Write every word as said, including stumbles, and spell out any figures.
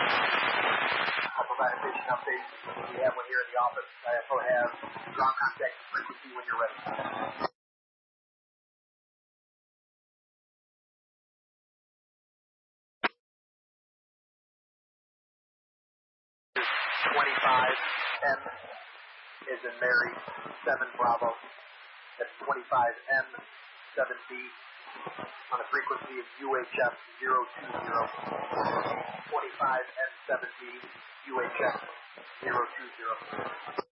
I'll provide a patient update. We have one here in the office. I also have ground contact frequency when you're ready. twenty-five M is in Mary, seven Bravo. That's twenty-five M, seven B, on a frequency of U H F zero two zero. twenty-five M, seven B, U H F zero two zero.